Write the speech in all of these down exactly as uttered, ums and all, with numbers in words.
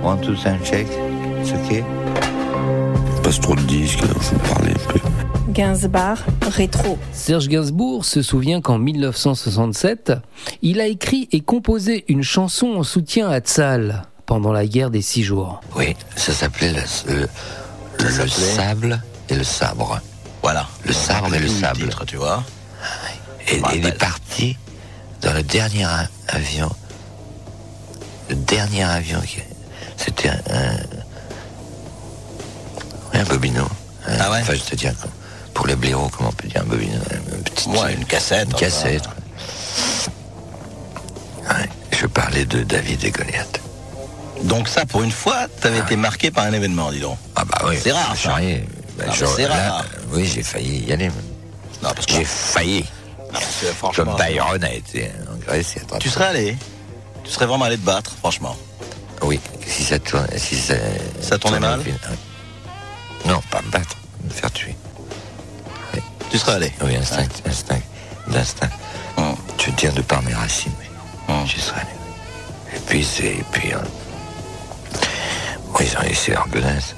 One, two, sound check. C'est ok. Passe trop de disques, il faut parler un peu. Gainsbourg, rétro. Serge Gainsbourg se souvient qu'en dix-neuf cent soixante-sept, il a écrit et composé une chanson en soutien à Tzal pendant la guerre des Six Jours. Oui, ça s'appelait le, le, le, le sable et le sabre. Voilà. Le sabre et le sable. Le titre, tu vois. Et il est parti dans le dernier avion. Le dernier avion, qui, c'était un, un, un bobino. Un, ah ouais. Enfin, je te dis, pour les blaireaux, comment on peut dire un bobino, une petite, ouais, une cassette. Une cassette. Ouais, je parlais de David et Goliath. Donc ça, pour une fois, t'avais ah été marqué par un événement, dis donc. Ah bah oui. C'est rare, ça. Bah, non, c'est là, rare. Oui, j'ai failli y aller. Non, parce que j'ai failli. Non, parce que, franchement, comme Byron a été en Grèce. Tu serais allé. Tu serais vraiment allé te battre, franchement. Oui, si ça tourne, si ça. Ça tournait mal. Non, pas me battre, me faire tuer. Oui. Tu serais allé. Oui, instinct, ouais. instinct, d'instinct. Hum. Je veux dire de par mes racines, oui. Hum. J'y serais allé. Et puis c'est, et puis. Hein... Oui, ils ont laissé leur godasse.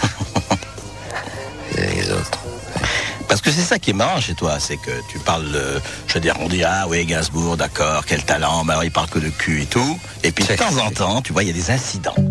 Les autres. Parce que c'est ça qui est marrant chez toi, c'est que tu parles, de, je veux dire, on dit ah oui Gainsbourg, d'accord, quel talent, mais alors il parle que de cul et tout, et puis de temps en temps, tu vois, il y a des incidents.